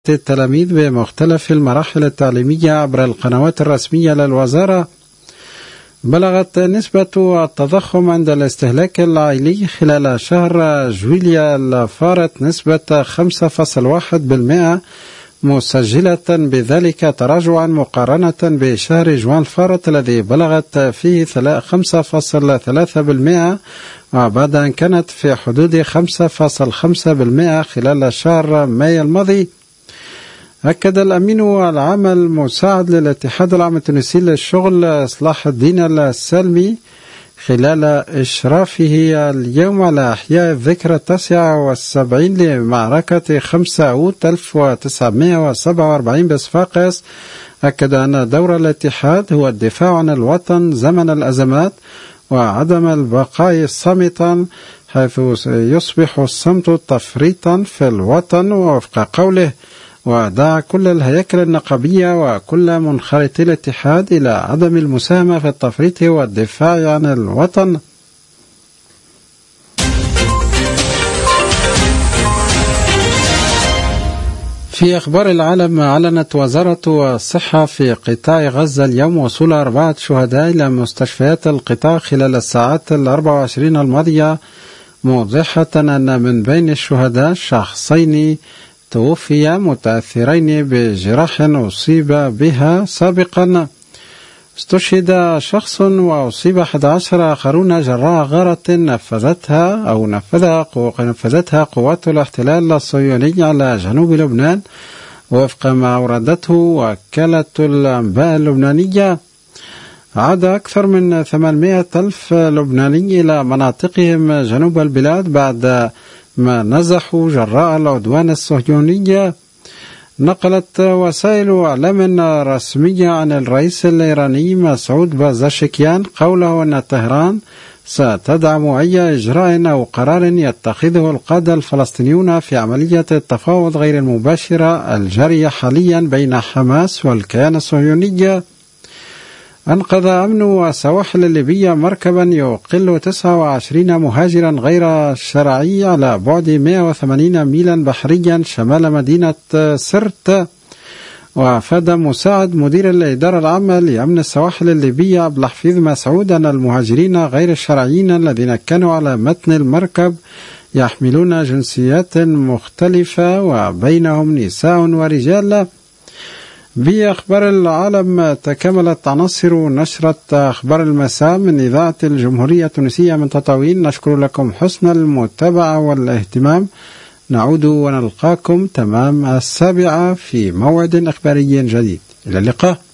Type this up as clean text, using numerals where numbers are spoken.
التلاميذ بمختلف المراحل التعليمية عبر القنوات الرسمية للوزارة. بلغت نسبة التضخم عند الاستهلاك العائلي خلال شهر جويليا الفارط نسبة 5.1%، مسجلة بذلك تراجعا مقارنة بشهر جوان الفارط الذي بلغت فيه 5.3%، وبعد أن كانت في حدود 5.5% خلال شهر مايو الماضي. أكد الأمين العام المساعد للاتحاد العام التونسي للشغل صلاح الدين السالمي خلال إشرافه اليوم على إحياء الذكرى 79 لمعركة 5 أوت 1947 بصفاقس، أكد أن دور الاتحاد هو الدفاع عن الوطن زمن الأزمات وعدم البقاء صامتا، حيث يصبح الصمت تفريطا في الوطن وفق قوله. ودعا كل الهياكل النقابية وكل منخرطي الاتحاد إلى عدم المساهمة في التفريط والدفاع عن الوطن. في أخبار العالم، أعلنت وزارة الصحة في قطاع غزة اليوم وصول 4 شهداء إلى مستشفيات القطاع خلال الساعات 24 الماضية، موضحة أن من بين الشهداء شخصين توفيا متأثرين بجراح أصيب بها سابقا. استشهد شخص وأصيب 11 آخرون جراء غارة نفذتها قوات الاحتلال الصهيوني على جنوب لبنان، وفق ما أوردته وكالة الأنباء اللبنانية. عاد أكثر من 800 ألف لبناني إلى مناطقهم جنوب البلاد بعد ما نزحوا جراء العدوان الصهيوني. نقلت وسائل إعلام رسمية عن الرئيس الإيراني مسعود بازاشكيان قوله أن طهران ستدعم أي إجراء أو قرار يتخذه القادة الفلسطينيون في عملية التفاوض غير المباشرة الجارية حاليا بين حماس والكيان الصهيوني. أنقذ أمن السواحل الليبية مركبا يقل 29 مهاجرا غير شرعي على بعد 180 ميلا بحريا شمال مدينة سرت. وأفاد مساعد مدير الإدارة العامة لأمن السواحل الليبية عبد الحفيظ مسعود أن المهاجرين غير الشرعيين الذين كانوا على متن المركب يحملون جنسيات مختلفة وبينهم نساء ورجال. بأخبار العالم، تكملت عناصر نشرة أخبار المساء من إذاعة الجمهورية التونسية من تطاوين. نشكر لكم حسن المتابعة والاهتمام. نعود ونلقاكم تمام 7 في موعد إخباري جديد. إلى اللقاء.